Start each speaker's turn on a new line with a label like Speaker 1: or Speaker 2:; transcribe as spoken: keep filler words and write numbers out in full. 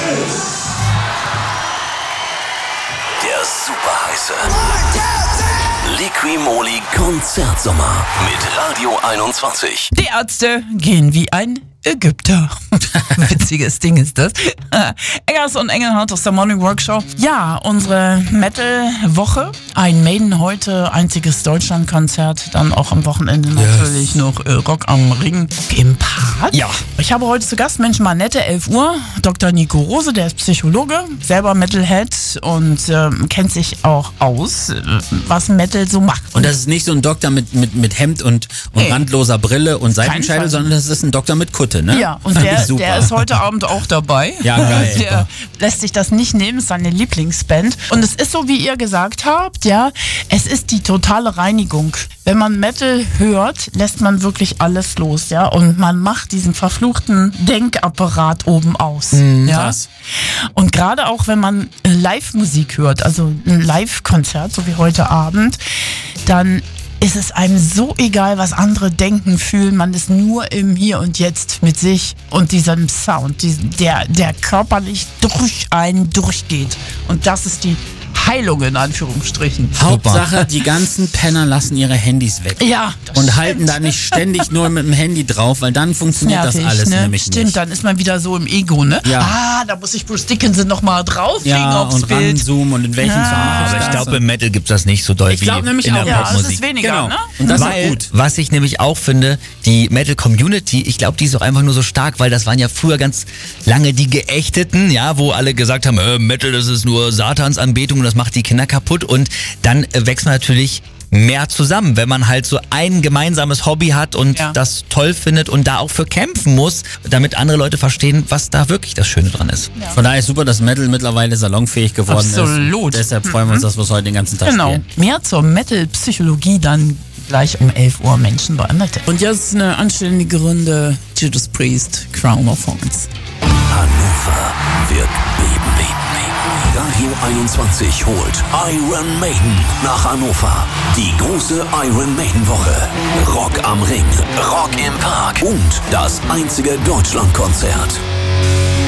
Speaker 1: Der superheiße Liqui-Moly Konzertsommer mit Radio einundzwanzig.
Speaker 2: Die Ärzte gehen wie ein Ägypter. Witziges Ding ist das. Eggers und Engelhardt aus der Morning Workshop. Ja, unsere Metal-Woche. Ein Maiden heute, einziges Deutschland-Konzert. Dann auch am Wochenende natürlich yes. noch äh, Rock am Ring im Park.
Speaker 3: Ja.
Speaker 2: Ich habe heute zu Gast Menschen Manette, elf Uhr. Doktor Nico Rose, der ist Psychologe, selber Metalhead und äh, kennt sich auch aus, äh, was Metal so macht.
Speaker 3: Und das ist nicht so ein Doktor mit, mit, mit Hemd und, und hey. randloser Brille und Seitenscheitel, sondern das ist ein Doktor mit Kutte, ne?
Speaker 2: Ja, und der, der ist heute Abend auch dabei.
Speaker 3: Ja, geil.
Speaker 2: Der lässt sich das nicht nehmen, ist seine Lieblingsband. Und es ist so, wie ihr gesagt habt, ja, es ist die totale Reinigung. Wenn man Metal hört, lässt man wirklich alles los, ja, und man macht diesen verfluchten Denkapparat oben aus.
Speaker 3: Mhm,
Speaker 2: ja.
Speaker 3: Krass.
Speaker 2: Und gerade auch, wenn man Live-Musik hört, also ein Live-Konzert, so wie heute Abend, dann ist es einem so egal, was andere denken, fühlen. Man ist nur im Hier und Jetzt mit sich und diesem Sound, diesen, der, der körperlich durch einen durchgeht. Und das ist die Heilung in Anführungsstrichen.
Speaker 3: Hauptsache, die ganzen Penner lassen ihre Handys weg.
Speaker 2: Ja, das
Speaker 3: Und
Speaker 2: stimmt.
Speaker 3: halten da nicht ständig nur mit dem Handy drauf, weil dann funktioniert
Speaker 2: Nervig,
Speaker 3: das alles
Speaker 2: ne?
Speaker 3: nämlich
Speaker 2: Stimmt,
Speaker 3: nicht.
Speaker 2: dann ist man wieder so im Ego, ne?
Speaker 3: Ja.
Speaker 2: Ah, da muss ich Bruce Dickinson nochmal drauflegen
Speaker 3: ja,
Speaker 2: aufs
Speaker 3: und
Speaker 2: Bild.
Speaker 3: ranzoomen und in welchen
Speaker 2: Ja.
Speaker 3: Song.
Speaker 4: Aber ich glaube, im Metal gibt es das nicht so doll
Speaker 3: Ich
Speaker 4: wie
Speaker 3: glaub nämlich
Speaker 4: in der
Speaker 3: auch.
Speaker 2: Ja, das
Speaker 4: Popmusik.
Speaker 2: ist weniger,
Speaker 3: Genau.
Speaker 2: ne?
Speaker 3: Und das
Speaker 4: weil,
Speaker 3: ist gut.
Speaker 4: was ich nämlich auch finde, die Metal-Community, ich glaube, die ist auch einfach nur so stark, weil das waren ja früher ganz lange die Geächteten, ja, wo alle gesagt haben, äh, Metal, das ist nur Satansanbetung und das macht die Kinder kaputt. Und dann äh, wächst man natürlich mehr zusammen, wenn man halt so ein gemeinsames Hobby hat und
Speaker 2: Ja.
Speaker 4: das toll findet und da auch für kämpfen muss, damit andere Leute verstehen, was da wirklich das Schöne dran ist.
Speaker 2: Ja.
Speaker 3: Von daher ist super, dass Metal mittlerweile salonfähig geworden
Speaker 2: Absolut.
Speaker 3: ist. Deshalb freuen wir uns, dass wir es heute den ganzen Tag
Speaker 2: Genau.
Speaker 3: spielen.
Speaker 2: Mehr zur Metal-Psychologie dann gleich um elf Uhr Menschen bei Metal. Und jetzt eine anständige Runde Judas Priest, Crown of Thorns.
Speaker 1: Hannover wird beben, beben, beben. Radio einundzwanzig holt Iron Maiden nach Hannover. Die große Iron Maiden Woche. Rock am Ring, Rock im Park und das einzige Deutschlandkonzert.